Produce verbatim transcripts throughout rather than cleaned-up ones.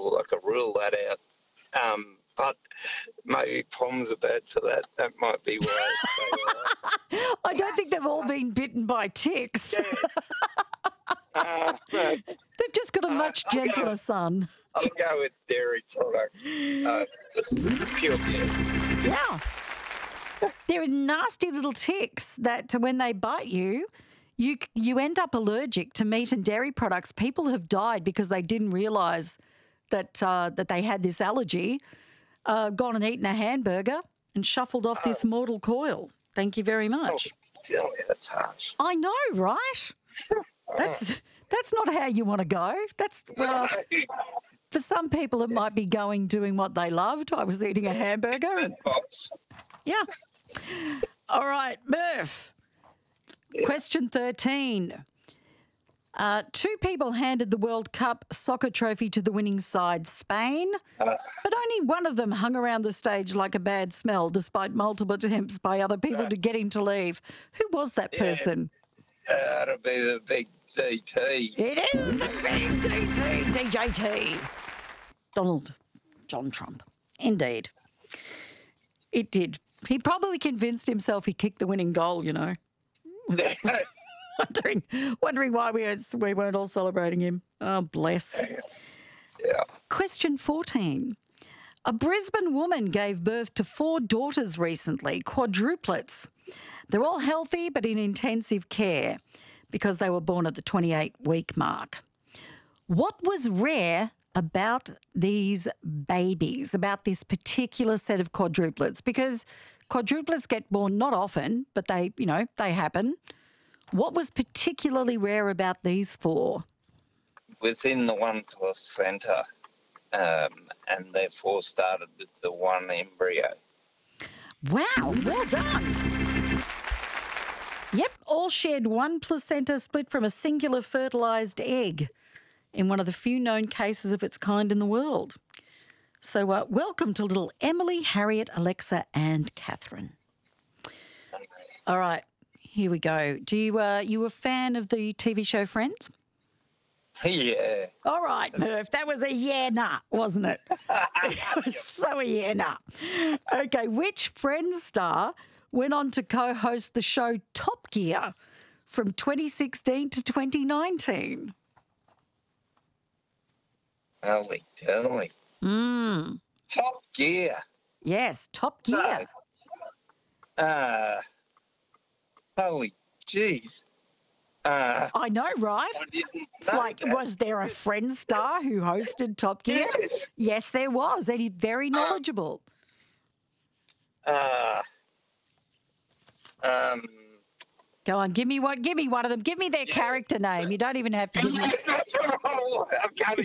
rule. I could rule that out. Um, but maybe Poms are bad for that. That might be why. They, uh, I don't think they've all been bitten by ticks. yeah. uh, no, They've just got a much I'll gentler go- son. I'll go with dairy products. Uh, just pure dairy. Yeah. There are nasty little ticks that when they bite you, you you end up allergic to meat and dairy products. People have died because they didn't realise that uh, that they had this allergy, uh, gone and eaten a hamburger and shuffled off this mortal coil. Thank you very much. Tell me, that's harsh. I know, right? That's that's not how you want to go. That's well, for some people it might be going doing what they loved. I was eating a hamburger. And, Box. yeah. All right, Murph. Question thirteen. Uh, two people handed the World Cup soccer trophy to the winning side, Spain, but only one of them hung around the stage like a bad smell despite multiple attempts by other people to get him to leave. Who was that person? Uh, that'll be the big D T. It is the big D T, D J T. Donald John Trump. Indeed. It did. He probably convinced himself he kicked the winning goal, you know. wondering, wondering why we, had, we weren't all celebrating him. Oh, bless. Yeah. Question fourteen. A Brisbane woman gave birth to four daughters recently, quadruplets. They're all healthy but in intensive care because they were born at the twenty-eight week mark. What was rare about these babies, about this particular set of quadruplets? Because quadruplets get born not often, but they, you know, they happen. What was particularly rare about these four? Within the one placenta, um, and therefore started with the one embryo. Wow, well done. Yep, all shared one placenta split from a singular fertilised egg in one of the few known cases of its kind in the world. So uh, welcome to little Emily, Harriet, Alexa and Catherine. All right, here we go. Do you, uh, you a fan of the T V show Friends? Yeah. All right, Murph, that was a yeah nah, wasn't it? It was so a yeah nah. Okay, which Friends star went on to co-host the show Top Gear from twenty sixteen to twenty nineteen? Holy tell Mm. Top Gear. Yes, Top Gear. Uh, holy jeez. Uh, I know, right? I didn't It's know like, that. was there a Friends star who hosted Top Gear? Yes. Yes, there was, and he's very knowledgeable. Uh, um, Go on, give me one. Give me one of them. Give me their character name. You don't even have to give me. I'm coming.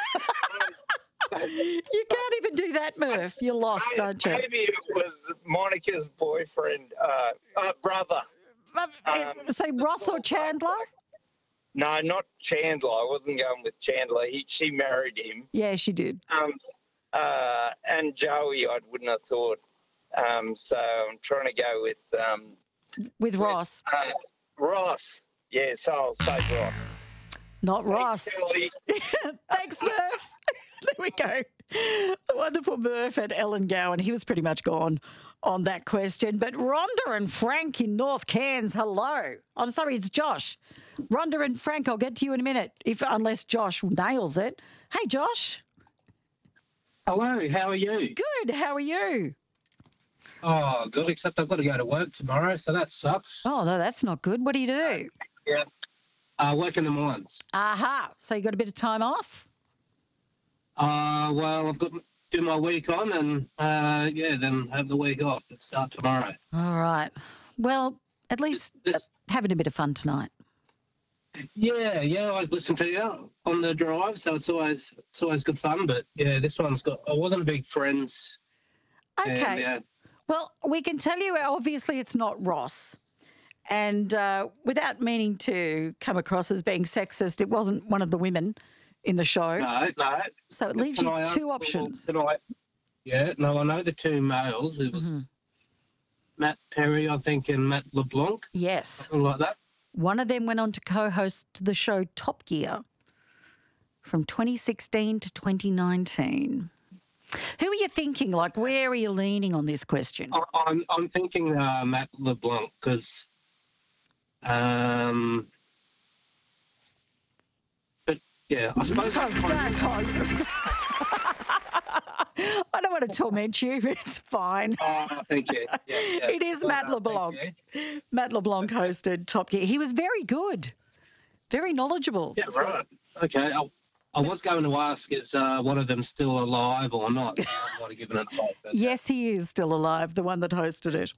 You can't even do that, Murph. You're lost, don't you? Maybe it was Monica's boyfriend, uh, uh, brother. Um, so Ross or Chandler? No, not Chandler. I wasn't going with Chandler. He, she married him. Yeah, she did. Um, uh, and Joey, I wouldn't have thought. Um, so I'm trying to go with um, With Ross. uh, Ross. Yeah, so I'll say Ross. Not Ross. Thanks, Kelly. Thanks, Murph. There we go. The wonderful Murph and Ellen Gowan. He was pretty much gone on that question. But Rhonda and Frank in North Cairns, hello. I'm sorry, it's Josh. Rhonda and Frank, I'll get to you in a minute, if unless Josh nails it. Hey, Josh. Hello, how are you? Good. How are you? Oh, good, except I've got to go to work tomorrow, so that sucks. Oh, no, that's not good. What do you do? Yeah. Uh, work in the mines. Aha. So you got a bit of time off? Uh, well, I've got to do my week on and, uh, yeah, then have the week off and start tomorrow. All right. Well, at least This- uh, having a bit of fun tonight. Yeah, yeah, I always listen to you on the drive, so it's always it's always good fun. But, yeah, this one's got... I wasn't a big Friends. Okay. fan, yeah. Well, we can tell you, obviously, it's not Ross. And uh, without meaning to come across as being sexist, it wasn't one of the women in the show. No, no. So it leaves Can you I ask two for- options. can I- yeah, no, I know the two males. It was Mm-hmm. Matt Perry, I think, and Matt LeBlanc, Yes. something like that. One of them went on to co-host the show Top Gear from twenty sixteen to twenty nineteen. Who are you thinking? Like, where are you leaning on this question? I, I'm I'm thinking uh, Matt LeBlanc because, um, but yeah, I suppose. Cos, no, Cos. I don't want to torment you. It's fine. Oh, thank you. Yeah, yeah. It is Well Matt done, LeBlanc. thank you. Matt LeBlanc hosted Top Gear. He was very good, very knowledgeable. Yeah, So- right. Okay. I, I was going to ask, is uh, one of them still alive or not? I might have given it a thought, but- Yes, he is still alive, the one that hosted it.